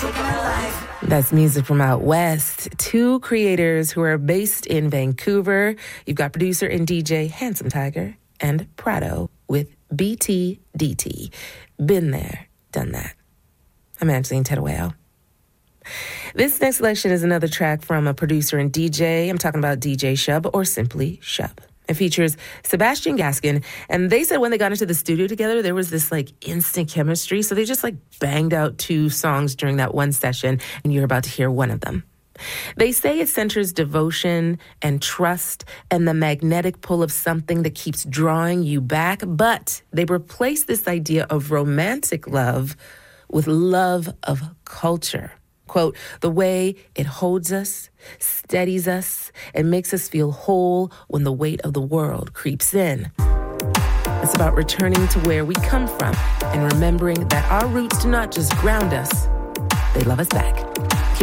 That's music from out west. Two creators who are based in Vancouver. You've got producer and DJ Handsome Tiger and Prado with BTDT. Been there, done that. I'm Angeline Terueo. This next selection is another track from a producer and DJ. I'm talking about DJ Shub, or simply Shub. It features Sebastian Gaskin, and they said when they got into the studio together, there was this instant chemistry. So they just banged out two songs during that one session, and you're about to hear one of them. They say it centers devotion and trust and the magnetic pull of something that keeps drawing you back, but they replace this idea of romantic love with love of culture. Quote, the way it holds us, steadies us, and makes us feel whole when the weight of the world creeps in. It's about returning to where we come from and remembering that our roots do not just ground us, they love us back.